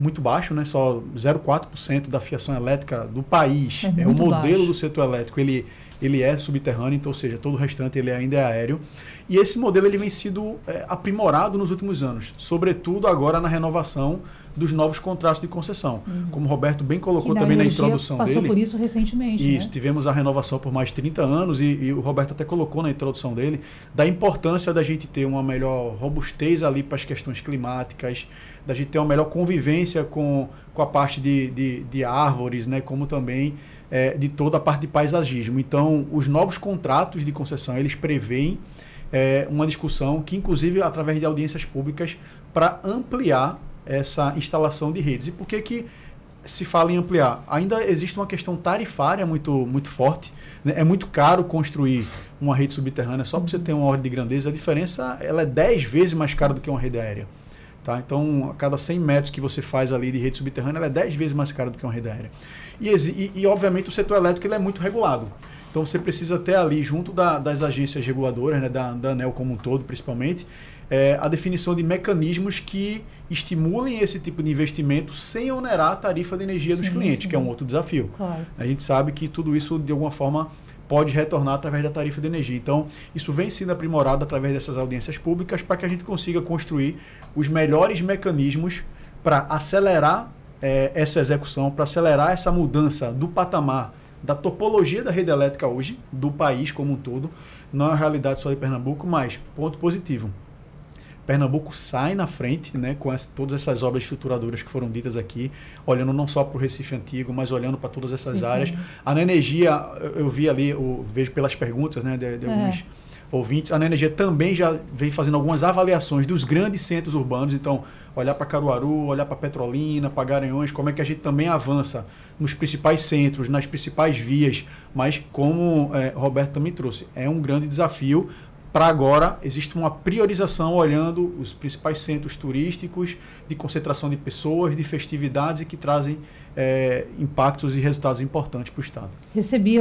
muito baixo, né? Só 0,4% da fiação elétrica do país. É O modelo baixo. do setor elétrico, ele é subterrâneo, então, ou seja, todo o restante ele ainda é aéreo. E esse modelo ele vem sido aprimorado nos últimos anos, sobretudo agora na renovação dos novos contratos de concessão. Como o Roberto bem colocou também na introdução dele. Passou por isso recentemente, Isso, né? tivemos a renovação por mais de 30 anos e o Roberto até colocou na introdução dele da importância da gente ter uma melhor robustez ali para as questões climáticas, da gente ter uma melhor convivência com a parte de árvores, né, como também de toda a parte de paisagismo. Então, os novos contratos de concessão, eles preveem uma discussão que, inclusive, através de audiências públicas, para ampliar essa instalação de redes. E por que se fala em ampliar? Ainda existe uma questão tarifária muito, muito forte, né? É muito caro construir uma rede subterrânea, só para você ter uma ordem de grandeza. A diferença ela é 10 vezes mais cara do que uma rede aérea. Tá? Então, a cada 100 metros que você faz ali de rede subterrânea, ela é 10 vezes mais cara do que uma rede aérea. E obviamente, o setor elétrico ele é muito regulado. Então, você precisa ter ali, junto das agências reguladoras, né, da ANEEL como um todo, principalmente, a definição de mecanismos que estimulem esse tipo de investimento sem onerar a tarifa de energia dos clientes, que é um outro desafio. Claro. A gente sabe que tudo isso, de alguma forma, pode retornar através da tarifa de energia. Então, isso vem sendo aprimorado através dessas audiências públicas para que a gente consiga construir os melhores mecanismos para acelerar essa execução, para acelerar essa mudança do patamar, da topologia da rede elétrica hoje, do país como um todo. Não é a realidade só de Pernambuco, mas, ponto positivo, Pernambuco sai na frente, né, com todas essas obras estruturadoras que foram ditas aqui, olhando não só para o Recife Antigo, mas olhando para todas essas áreas. A Nenergia, eu vi ali, eu vejo pelas perguntas, né, de alguns ouvintes, a Nenergia também já vem fazendo algumas avaliações dos grandes centros urbanos, então olhar para Caruaru, olhar para Petrolina, para Garanhuns, como é que a gente também avança nos principais centros, nas principais vias, mas como Roberto também trouxe, é um grande desafio. Para agora, existe uma priorização olhando os principais centros turísticos, de concentração de pessoas, de festividades e que trazem impactos e resultados importantes para o Estado. Recebi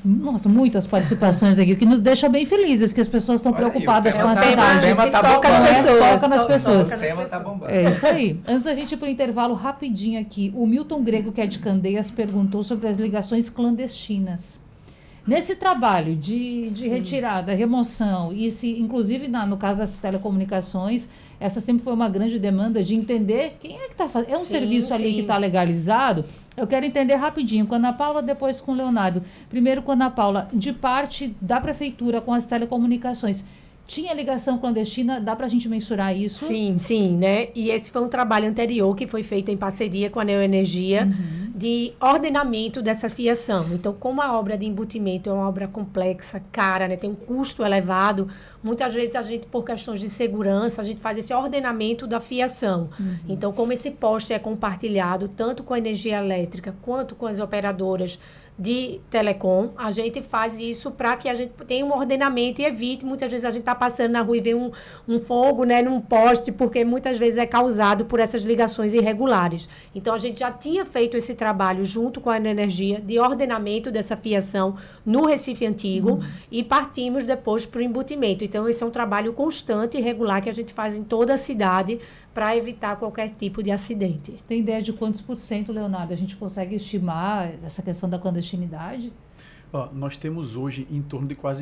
muitas participações aqui, o que nos deixa bem felizes, que as pessoas estão preocupadas com a cidade. O tema está bombando. Toca nas pessoas. O tema está bombando. É isso aí. Antes da gente ir para o intervalo rapidinho aqui, o Milton Grego, que é de Candeias, perguntou sobre as ligações clandestinas. Nesse trabalho de retirada, remoção, e inclusive no caso das telecomunicações, essa sempre foi uma grande demanda de entender quem é que está fazendo. É um serviço ali que está legalizado. Eu quero entender rapidinho, com a Ana Paula, depois com o Leonardo. Primeiro com a Ana Paula, de parte da prefeitura com as telecomunicações. Tinha ligação clandestina, dá para a gente mensurar isso? Sim, né? E esse foi um trabalho anterior que foi feito em parceria com a Neoenergia, de ordenamento dessa fiação. Então, como a obra de embutimento é uma obra complexa, cara, né? Tem um custo elevado, muitas vezes a gente, por questões de segurança, a gente faz esse ordenamento da fiação. Então, como esse poste é compartilhado, tanto com a energia elétrica, quanto com as operadoras de telecom, a gente faz isso para que a gente tenha um ordenamento e evite, muitas vezes a gente está passando na rua e vê um fogo, né, num poste, porque muitas vezes é causado por essas ligações irregulares. Então, a gente já tinha feito esse trabalho junto com a Energia de ordenamento dessa fiação no Recife Antigo e partimos depois para o embutimento. Então, esse é um trabalho constante e regular que a gente faz em toda a cidade para evitar qualquer tipo de acidente. Tem ideia de quantos por cento, Leonardo, a gente consegue estimar essa questão da clandestinidade? Nós temos hoje em torno de quase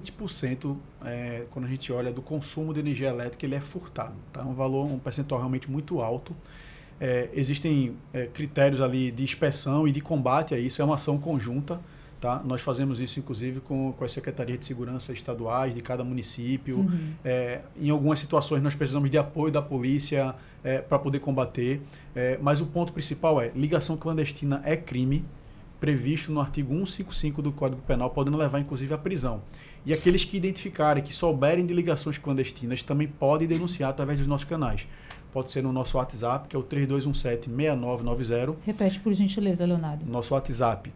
20%, quando a gente olha do consumo de energia elétrica, ele é furtado. Tá? Um percentual realmente muito alto. Existem critérios ali de inspeção e de combate a isso, é uma ação conjunta. Tá? Nós fazemos isso, inclusive, com as secretarias de segurança estaduais de cada município. Em algumas situações, nós precisamos de apoio da polícia para poder combater. Mas o ponto principal ligação clandestina é crime, previsto no artigo 155 do Código Penal, podendo levar, inclusive, à prisão. E aqueles que identificarem, que souberem de ligações clandestinas, também podem denunciar através dos nossos canais. Pode ser no nosso WhatsApp, que é o 3217-6990. Repete, por gentileza, Leonardo. Nosso WhatsApp,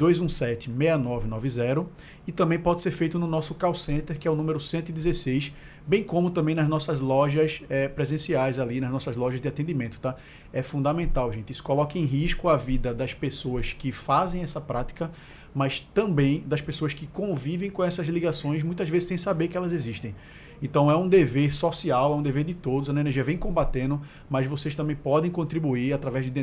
3217-6990. E também pode ser feito no nosso call center, que é o número 116, bem como também nas nossas lojas presenciais ali, nas nossas lojas de atendimento, tá? É fundamental, gente. Isso coloca em risco a vida das pessoas que fazem essa prática, mas também das pessoas que convivem com essas ligações, muitas vezes sem saber que elas existem. Então é um dever social, é um dever de todos, a Neoenergia vem combatendo, mas vocês também podem contribuir através de